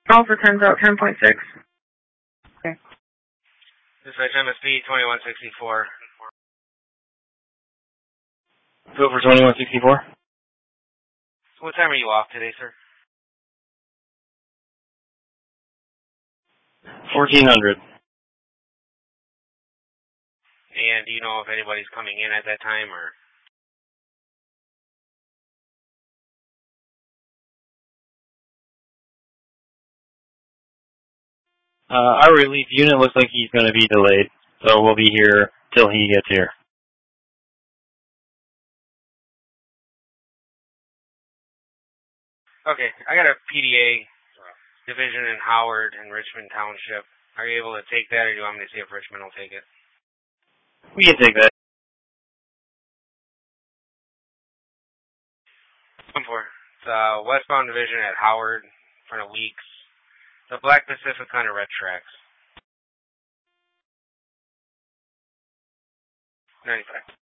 All for 10's out, 10.6. Okay. Dispatch MSP 2164. Go for 2164. What time are you off today, sir? 1400. And do you know if anybody's coming in at that time, or? Our relief unit looks like he's going to be delayed, so we'll be here till he gets here. Okay, I got a PDA division in Howard and Richmond Township. Are you able to take that, or do you want me to see if Richmond will take it? We can take that. 1-4. It's westbound division at Howard in front of Weeks. The Black Pacific on the red tracks. 95.